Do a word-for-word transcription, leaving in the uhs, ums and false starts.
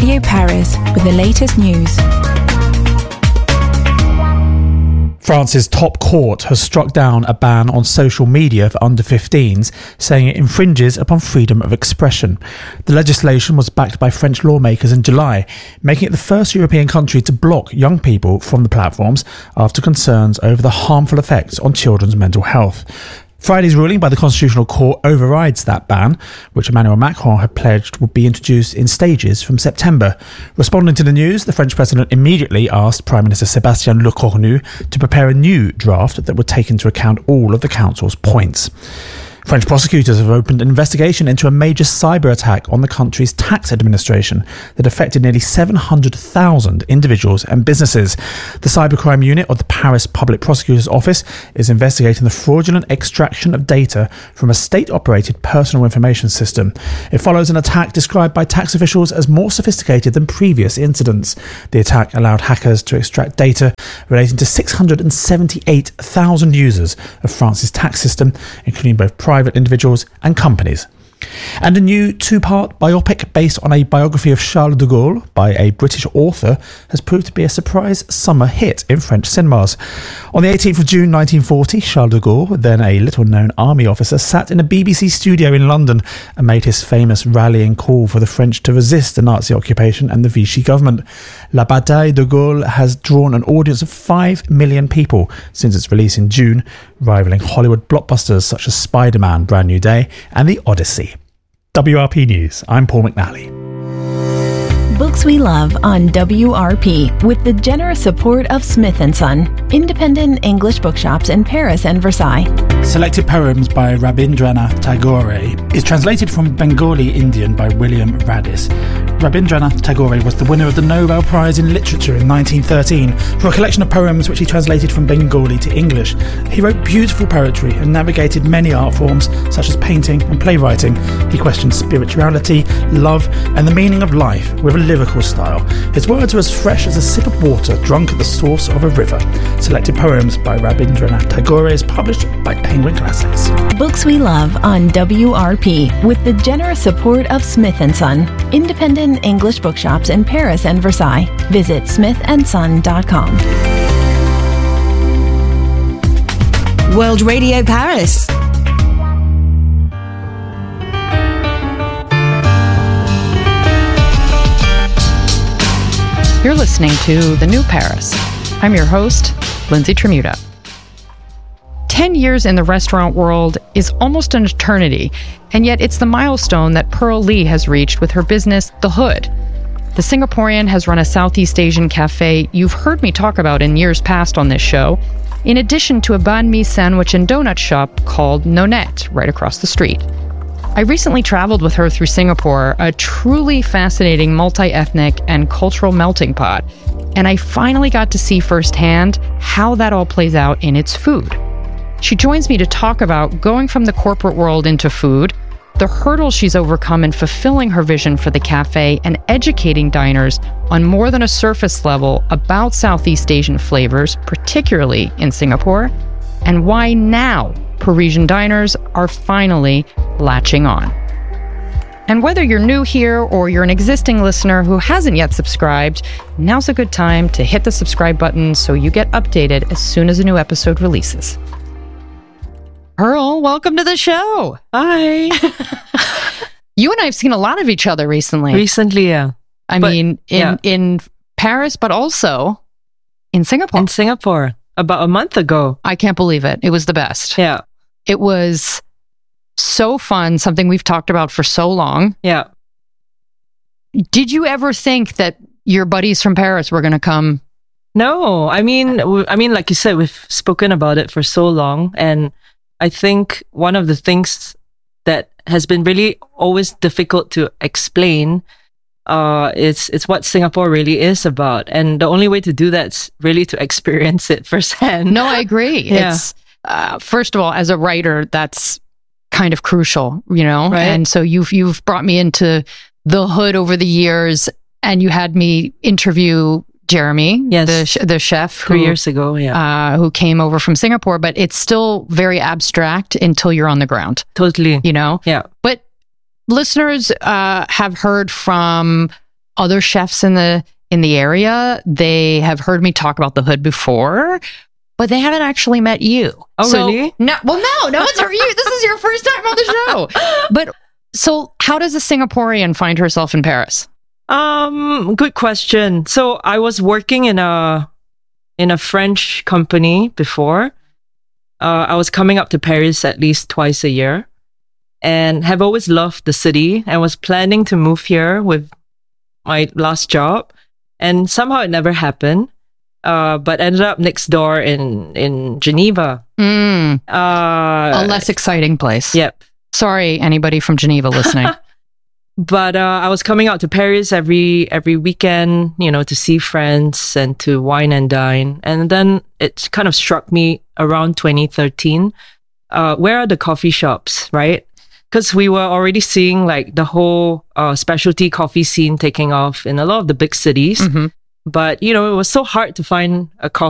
Radio Paris with the latest news. France's top court has struck down a ban on social media for under fifteens, saying it infringes upon freedom of expression. The legislation was backed by French lawmakers in July, making it the first European country to block young people from the platforms after concerns over the harmful effects on children's mental health. Friday's ruling by the Constitutional Court overrides that ban, which Emmanuel Macron had pledged would be introduced in stages from September. Responding to the news, the French president immediately asked Prime Minister Sébastien Lecornu to prepare a new draft that would take into account all of the council's points. French prosecutors have opened an investigation into a major cyber attack on the country's tax administration that affected nearly seven hundred thousand individuals and businesses. The cybercrime unit of the Paris Public Prosecutor's Office is investigating the fraudulent extraction of data from a state-operated personal information system. It follows an attack described by tax officials as more sophisticated than previous incidents. The attack allowed hackers to extract data relating to six hundred seventy-eight thousand users of France's tax system, including both private individuals and companies. And a new two-part biopic based on a biography of Charles de Gaulle by a British author has proved to be a surprise summer hit in French cinemas. On the eighteenth of June nineteen forty, Charles de Gaulle, then a little-known army officer, sat in a B B C studio in London and made his famous rallying call for the French to resist the Nazi occupation and the Vichy government. La Bataille de Gaulle has drawn an audience of five million people since its release in June, rivaling Hollywood blockbusters such as Spider-Man, Brand New Day and The Odyssey. W R P News, I'm Paul McNally. Books we love on W R P with the generous support of Smith and Son, independent English bookshops in Paris and Versailles. Selected Poems by Rabindranath Tagore is translated from Bengali Indian by William Radis. Rabindranath Tagore was the winner of the Nobel Prize in Literature in nineteen thirteen for a collection of poems which he translated from Bengali to English. He wrote beautiful poetry and navigated many art forms such as painting and playwriting. He questioned spirituality, love and the meaning of life with a lyrical style. His words are as fresh as a sip of water drunk at the source of a river. Selected Poems by Rabindranath Tagore is published by Penguin Classics. Books we love on W R P with the generous support of Smith and Son, independent English bookshops in Paris and Versailles. Visit smith and son dot com. World Radio Paris. You're listening to The New Paris. I'm your host, Lindsay Tremuta. Ten years in the restaurant world is almost an eternity, and yet it's the milestone that Pearl Lee has reached with her business, The Hood. The Singaporean has run a Southeast Asian cafe you've heard me talk about in years past on this show, in addition to a banh mi sandwich and donut shop called Nonette right across the street. I recently traveled with her through Singapore, a truly fascinating multi-ethnic and cultural melting pot, and I finally got to see firsthand how that all plays out in its food. She joins me to talk about going from the corporate world into food, the hurdles she's overcome in fulfilling her vision for the cafe, and educating diners on more than a surface level about Southeast Asian flavors, particularly in Singapore, and why now Parisian diners are finally latching on. And whether you're new here or you're an existing listener who hasn't yet subscribed, now's a good time to hit the subscribe button so you get updated as soon as a new episode releases. Pearl, welcome to the show. Hi. You and I have seen a lot of each other recently. Recently, yeah. I but, mean, in, yeah. in Paris, but also in Singapore. In Singapore, about a month ago. I can't believe it. It was the best. Yeah. It was so fun, something we've talked about for so long. Yeah. Did you ever think that your buddies from Paris were going to come? No, I mean, w- I mean, like you said, we've spoken about it for so long, and I think one of the things that has been really always difficult to explain uh, is it's what Singapore really is about, and the only way to do that's really to experience it firsthand. No, I agree. Yeah. It's uh, first of all, as a writer, that's kind of crucial, you know. Right. And so you've you've brought me into The Hood over the years, and you had me interview Jeremy, yes. the sh- the chef, three who, years ago, yeah, uh, who came over from Singapore. But it's still very abstract until you're on the ground. Totally, you know. Yeah. But listeners uh, have heard from other chefs in the in the area. They have heard me talk about the Hood before, but they haven't actually met you. Oh, so, really? No, well, no, no, it's you. This is your first time on the show. But so, how does a Singaporean find herself in Paris? Um, good question. So I was working in a in a French company before. Uh, I was coming up to Paris at least twice a year, and have always loved the city. And was planning to move here with my last job, and somehow it never happened. Uh, but ended up next door in in Geneva. Mm, Uh, a less exciting place. Yep. Sorry, anybody from Geneva listening. But uh, I was coming out to Paris every every weekend, you know, to see friends and to wine and dine. And then it kind of struck me around twenty thirteen. Uh, where are the coffee shops, right? Because we were already seeing like the whole uh, specialty coffee scene taking off in a lot of the big cities. Mm-hmm. But, you know, it was so hard to find a coffee